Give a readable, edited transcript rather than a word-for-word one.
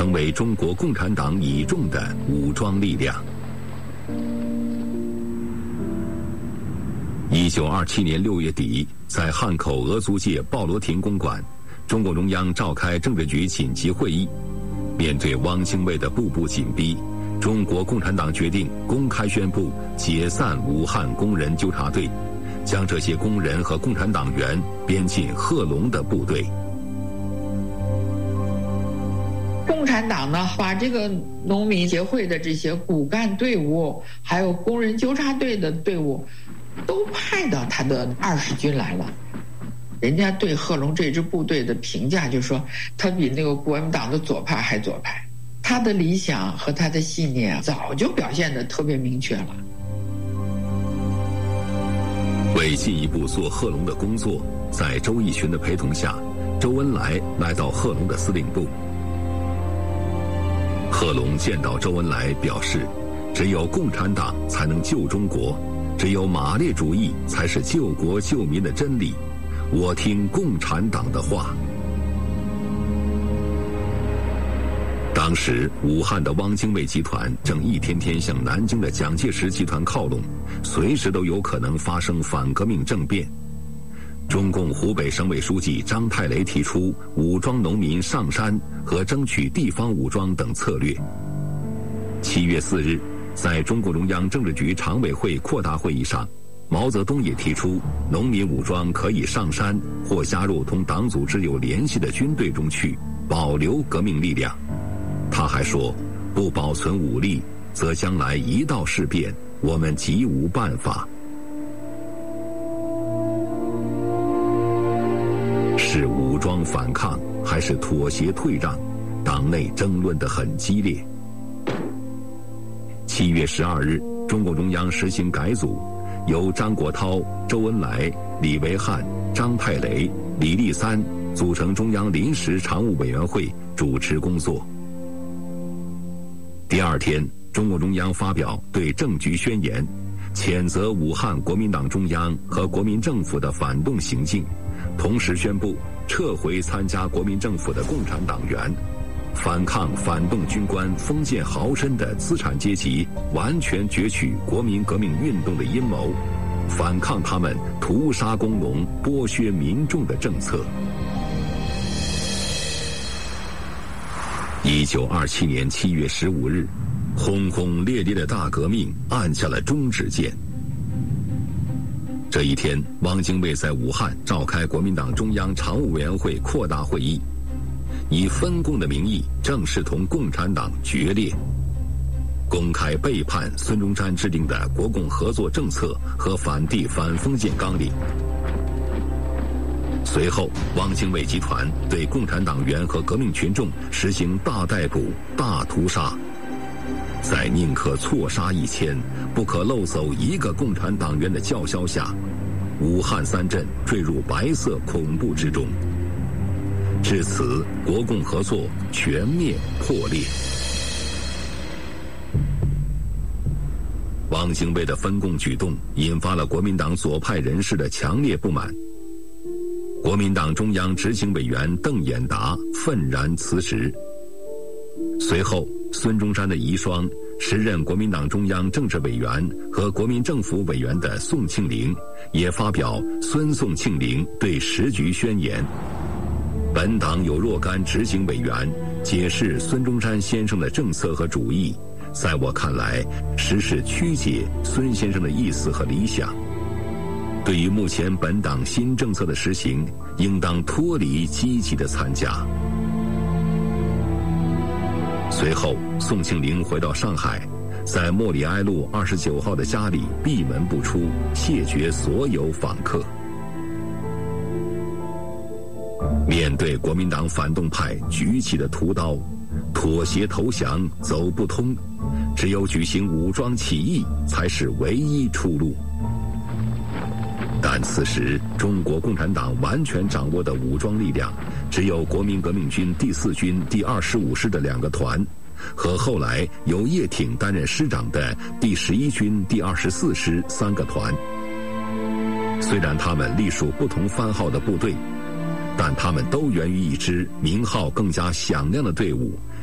成为中国共产党倚重的武装力量。1927年6月底，在汉口俄租界鲍罗廷公馆，中共中央召开政治局紧急会议。面对汪精卫的步步紧逼，中国共产党决定公开宣布解散武汉工人纠察队，将这些工人和共产党员编进贺龙的部队。 共产党呢，把这个农民协会的这些骨干队伍，还有工人纠察队的队伍，都派到他的20军来了。人家对贺龙这支部队的评价就是说，他比那个国民党的左派还左派。他的理想和他的信念早就表现得特别明确了。 为进一步做贺龙的工作，在周逸群的陪同下，周恩来来到贺龙的司令部。贺龙见到周恩来，表示只有共产党才能救中国，只有马列主义才是救国救民的真理，我听共产党的话。当时武汉的汪精卫集团正一天天向南京的蒋介石集团靠拢，随时都有可能发生反革命政变。中共湖北省委书记张太雷提出武装农民上山和争取地方武装等策略。7月4日，在中共中央政治局常委会扩大会议上，毛泽东也提出农民武装可以上山或加入同党组织有联系的军队中去，保留革命力量。他还说，不保存武力，则将来一到事变，我们极无办法。是武装反抗还是妥协退让，党内争论得很激烈。7月12日，中共中央实行改组，由张国焘、周恩来、李维汉、张太雷、李立三组成中央临时常务委员会主持工作。第二天，中共中央发表对政局宣言，谴责武汉国民党中央和国民政府的反动行径，同时宣布撤回参加国民政府的共产党员，反抗反动军官封建豪绅的资产阶级完全攫取国民革命运动的阴谋，反抗他们屠杀工农、剥削民众的政策。1927年7月15日，轰轰烈烈的大革命按下了终止键。这一天，汪精卫在武汉召开国民党中央常务委员会扩大会议，以分共的名义正式同共产党决裂，公开背叛孙中山制定的国共合作政策和反帝反封建纲领。随后，汪精卫集团对共产党员和革命群众实行大逮捕、大屠杀，在宁可错杀1000，不可漏走一个共产党员的叫嚣下，武汉3镇坠入白色恐怖之中。至此，国共合作全面破裂。汪精卫的分共举动引发了国民党左派人士的强烈不满。国民党中央执行委员邓演达愤然辞职。随后，孙中山的遗孀、时任国民党中央政治委员和国民政府委员的宋庆龄也发表《孙宋庆龄对时局宣言》。本党有若干执行委员解释孙中山先生的政策和主义，在我看来，实是曲解孙先生的意思和理想。对于目前本党新政策的实行，应当脱离积极的参加。随后，宋庆龄回到上海，在莫里埃路29号的家里闭门不出，谢绝所有访客。面对国民党反动派举起的屠刀，妥协投降走不通，只有举行武装起义才是唯一出路。但此时，中国共产党完全掌握的武装力量，只有国民革命军第4军第25师的2个团，和后来由叶挺担任师长的第11军第24师3个团。虽然他们隶属不同番号的部队，但他们都源于一支名号更加响亮的队伍，